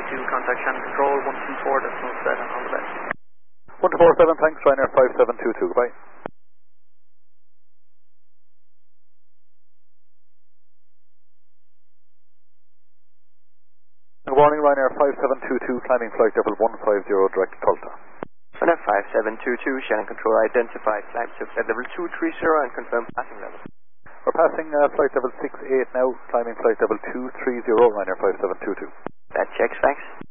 contact Shannon Control 124.7, all the best. 1247, thanks, Ryanair 5722, goodbye. Good morning, Ryanair 5722, climbing flight level 150, direct Tulsa. Ryanair 5722, Shannon Control identified, climb to flight level 230 and confirm passing level. We're passing flight level 68 now, climbing flight level 230, Ryanair 5722. That checks, thanks.